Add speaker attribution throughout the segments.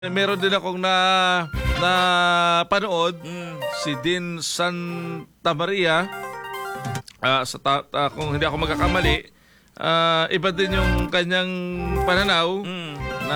Speaker 1: Meron din akong na panood si Dean Santa Maria kung hindi ako magkakamali, iba din yung kanyang pananaw na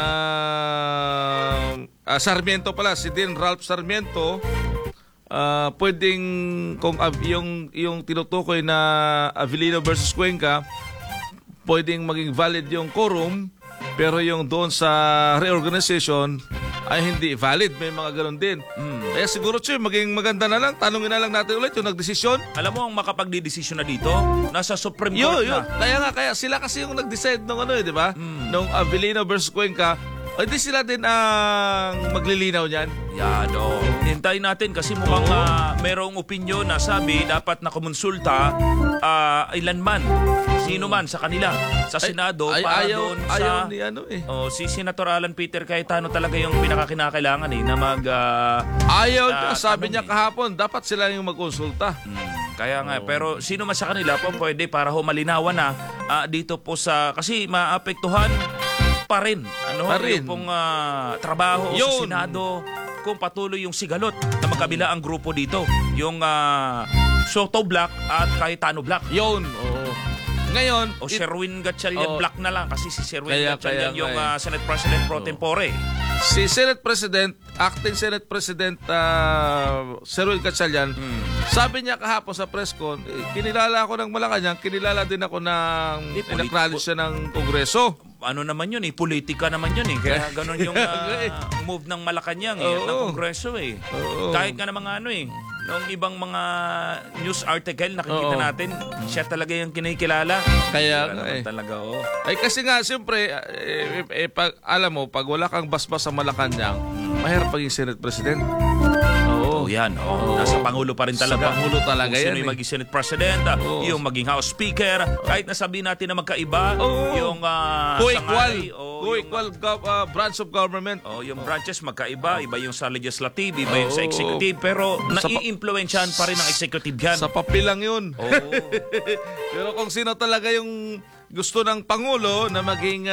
Speaker 1: Sarmiento pala, si Dean Ralph Sarmiento. Pwedeng kung yung tinutukoy na Avellino versus Cuenca, pwedeng maging valid yung quorum, pero yung doon sa reorganization ay hindi valid. May mga ganun din. Kaya siguro, Che, maging maganda na lang. Tanungin na lang natin ulit yung nagdesisyon.
Speaker 2: Alam mo, ang makapagdidesisyon na dito, nasa Supreme Court na.
Speaker 1: Kaya sila kasi yung nag-decide nung di ba? Nung Avellino versus Cuenca. Hindi sila din ang maglilinaw niyan.
Speaker 2: Yan, hintayin natin kasi mukhang merong opinyon na sabi dapat na kumonsulta ilanman, sino man sa kanila, sa Senado, para doon sa...
Speaker 1: Ayaw ni
Speaker 2: si Senator Alan Peter Cayetano talaga yung pinakakinakailangan na mag...
Speaker 1: ayaw, sabi niya kahapon, dapat sila yung magkonsulta.
Speaker 2: Kaya nga, pero sino man sa kanila po pwede para malinawan na dito po sa... Kasi maapektuhan pa rin yung pong trabaho sa Senado kung patuloy yung sigalot na magkabila ang grupo dito, yung Soto Black at Cayetano Black.
Speaker 1: Ngayon,
Speaker 2: Sherwin Gatchalian Black na lang kasi si Sherwin Gatchalian yung Senate President pro tempore.
Speaker 1: Si Acting Senate President Sherwin Gatchalian, sabi niya kahapon sa press con, kinilala ako ng Malacanang, kinilala din ako ng in-acknowledge siya ng Kongreso.
Speaker 2: Ano naman yun politika naman yun kaya ganun yung move ng Malacanang ng Kongreso Kahit nga ng mga nung ibang mga news article nakikita natin, siya talaga yung kinikilala.
Speaker 1: Kaya
Speaker 2: talaga
Speaker 1: Ay kasi nga siyempre alam mo, pag wala kang basbas sa Malacanang, mahirap paging Senate President.
Speaker 2: Yan. Nasa Pangulo pa rin talaga.
Speaker 1: Sa Pangulo talaga yan.
Speaker 2: Sino yung maging Senate President, yung maging House Speaker, kahit nasabihin natin na magkaiba, yung
Speaker 1: co-equal branch of government.
Speaker 2: Yung branches magkaiba, iba yung sa legislative, iba yung sa executive, pero nai-influensyahan pa rin ng executive yan.
Speaker 1: Sa papel lang yun. Pero kung sino talaga yung gusto ng Pangulo na maging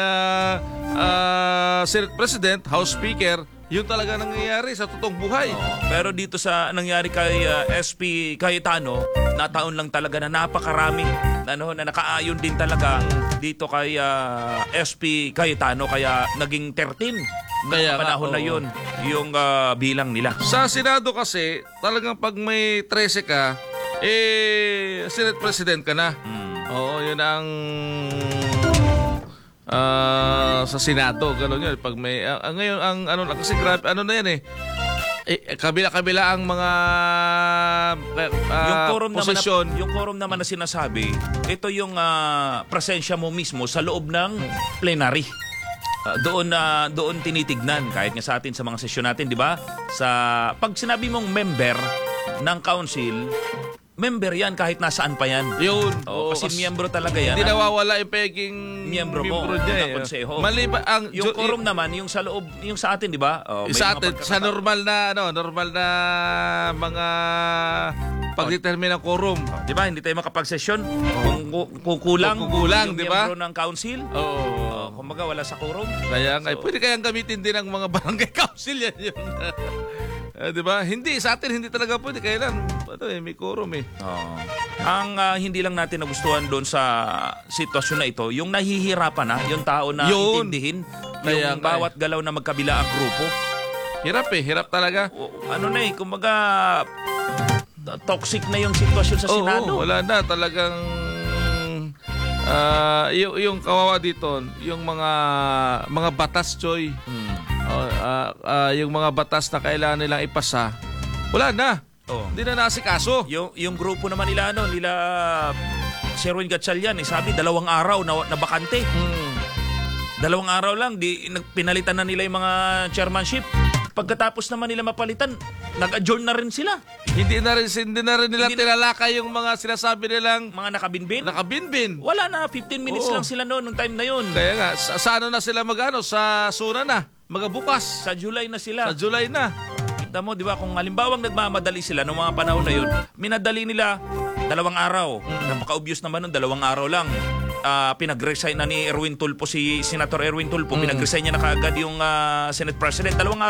Speaker 1: Senate President, House Speaker, yun talaga nangyayari sa totoong buhay.
Speaker 2: Pero dito sa nangyari kay SP Cayetano, nataon lang talaga na napakarami na nakaayon din talaga dito kay SP Cayetano, kaya naging 13 na panahon na yun yung bilang nila.
Speaker 1: Sa Senado kasi, talagang pag may 13 ka, Senate President ka na. Yun ang... sa Senado, gano'n yun. Pag may, ngayon, kasi grabe, na yan kabila-kabila ang mga posisyon.
Speaker 2: Yung quorum naman na sinasabi, ito yung presensya mo mismo sa loob ng plenary. Doon tinitignan, kahit nga sa atin sa mga sesyon natin, di ba? Pag sinabi mong member ng council, member yan kahit nasaan pa yan.
Speaker 1: Yun.
Speaker 2: Kasi miyembro talaga yan.
Speaker 1: Hindi nawawala yung peking
Speaker 2: miyembro mo ng konseho.
Speaker 1: Mali ba
Speaker 2: yung quorum naman, yung sa loob, yung sa atin, di ba?
Speaker 1: Sa atin, sa normal na mga pagdetermine ng quorum.
Speaker 2: Di ba? Hindi tayo makapagsesyon kung kulang yung
Speaker 1: di ba?
Speaker 2: miyembro ng council. Kumbaga wala sa quorum.
Speaker 1: Kaya pwede kayang gamitin din ng mga barangay council yan yun. Di ba? Hindi, sa atin hindi talaga pwede. Kailan? May quorum
Speaker 2: Ang hindi lang natin nagustuhan doon sa sitwasyon na ito, yung nahihirapan yung tao na intindihin yung bawat galaw na magkabila ang grupo.
Speaker 1: Hirap talaga.
Speaker 2: Kumbaga toxic na yung sitwasyon sa Senado.
Speaker 1: Wala na talagang yung kawawa dito, yung mga batas, Choy. Yung mga batas na kailangan nilang ipasa, wala na. Hindi na nasikaso.
Speaker 2: Yung grupo naman nila Sherwin Gatchalian, sabi 2 araw na bakante. 2 araw lang, pinalitan na nila yung mga chairmanship. Pagkatapos naman nila mapalitan, nag-adjourn na rin sila. Hindi na rin nila
Speaker 1: tinalakay yung mga sinasabi nilang
Speaker 2: mga
Speaker 1: nakabinbin.
Speaker 2: Wala na, 15 minutes lang sila noon, nung time na yun.
Speaker 1: Kaya nga, sa na sila sa SUNA na, magabukas.
Speaker 2: Sa July na sila.
Speaker 1: Sa July na.
Speaker 2: Kita mo, di ba, kung halimbawang nagmamadali sila noong mga panahon na yun, minadali nila 2 araw. Napaka-obvious naman nun, 2 araw lang. pinag-resign na ni Erwin Tulfo, si Senator Erwin Tulfo, pinag-resign niya na kaagad yung Senate President. 2